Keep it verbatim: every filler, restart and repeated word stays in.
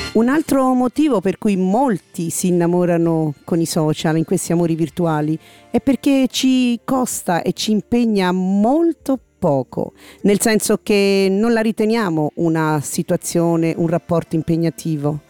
Un altro motivo per cui molti si innamorano con i social, in questi amori virtuali, è perché ci costa e ci impegna molto poco, nel senso che non la riteniamo una situazione, un rapporto impegnativo.